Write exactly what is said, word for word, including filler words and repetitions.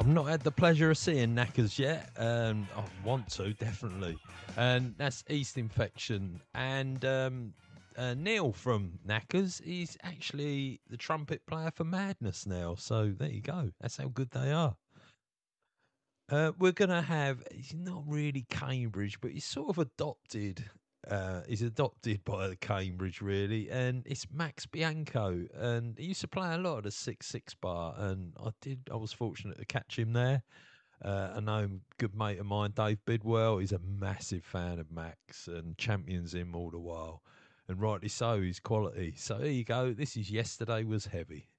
I've not had the pleasure of seeing Knackers yet. Um, I want to, definitely. And that's East Infection. And um, uh, Neil from Knackers is actually the trumpet player for Madness now. So there you go. That's how good they are. Uh, we're going to have, he's not really Cambridge, but he's sort of adopted. Uh, he's adopted by the Cambridge, really, and it's Max Bianco. And he used to play a lot at the six six bar, and I did. I was fortunate to catch him there. Uh, I know him, good mate of mine, Dave Bidwell. He's a massive fan of Max and champions him all the while, and rightly so. His quality. So here you go. This is Yesterday Was Heavy.